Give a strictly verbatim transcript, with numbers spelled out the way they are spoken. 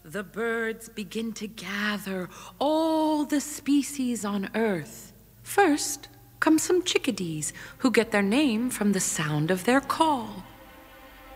the birds begin to gather all the species on Earth. First come some chickadees who get their name from the sound of their call.